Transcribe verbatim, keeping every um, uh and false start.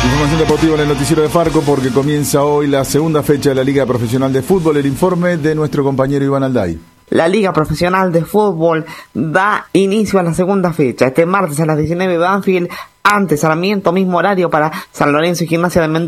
Información deportiva en el noticiero de Farco porque comienza hoy la segunda fecha de la Liga Profesional de Fútbol. El informe de nuestro compañero Iván Alday. La Liga Profesional de Fútbol da inicio a la segunda fecha. Este martes a las diecinueve Banfield ante Sarmiento, mismo horario para San Lorenzo y Gimnasia de Mendoza.